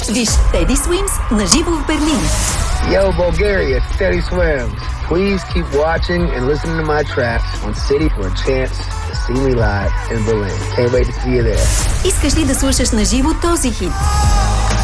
Виж Teddy Swims на живо в Берлин. Yo, Bulgaria, Teddy Swims. Please keep watching and listening to my tracks on City for a chance to see me live in Berlin. Can't wait to see you there. Искаш ли да слушаш на живо този хит?